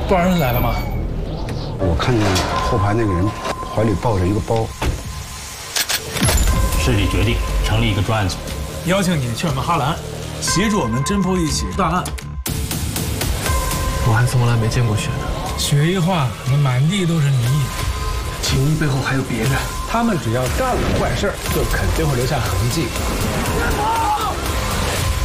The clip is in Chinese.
报案人来了吗？ 我看见后排那个人怀里抱着一个包。 市里决定成立一个专案组， 邀请你去我们哈兰，协助我们侦破一起大案。 我还从来没见过雪呢。 雪一化，那满地都是泥。 秦一背后还有别人， 他们只要干了坏事，就肯定会留下痕迹。